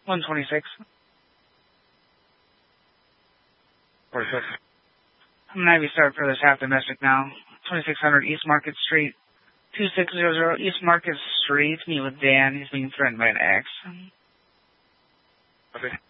126. 46. I'm going to have you start for this half domestic now. 2600 East Market Street. 2600 East Market Street. Meet with Dan. He's being threatened by an axe. Okay.